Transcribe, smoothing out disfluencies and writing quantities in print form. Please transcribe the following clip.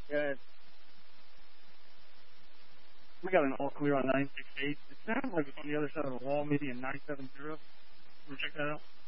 Good. We got an all clear on 968. It sounds like it's on the other side of the wall, maybe a 970. Wanna check that out?